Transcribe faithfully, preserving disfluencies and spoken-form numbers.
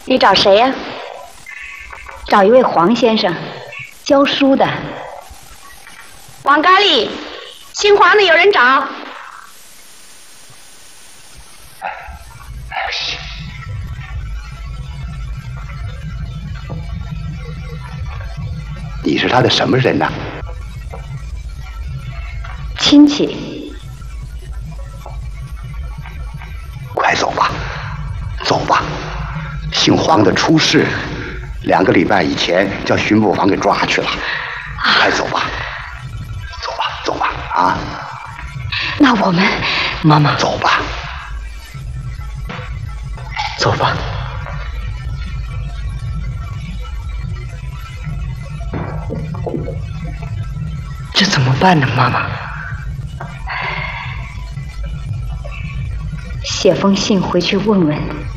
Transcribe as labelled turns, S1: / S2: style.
S1: 你找谁呀？找一位黄先生，教书的。王咖喱，姓黄的有人找。
S2: 你是他的什么人呢？
S1: 亲戚。
S2: 快走吧，走吧。姓黄的出事，两个礼拜以前叫巡捕房给抓去了。快走吧，走吧，走吧，啊！
S1: 那我们，
S3: 妈妈，
S2: 走吧，
S3: 走吧。这怎么办呢，妈妈？
S1: 写封信回去问问。